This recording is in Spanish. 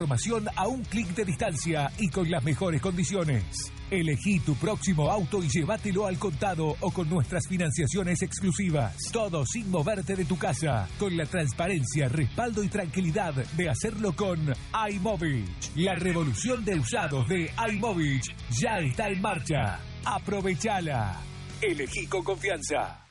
Información a un clic de distancia y con las mejores condiciones. Elegí tu próximo auto y llévatelo al contado o con nuestras financiaciones exclusivas. Todo sin moverte de tu casa, con la transparencia, respaldo y tranquilidad de hacerlo con iMovich. La revolución de usados de iMovich ya está en marcha. Aprovechala. Elegí con confianza.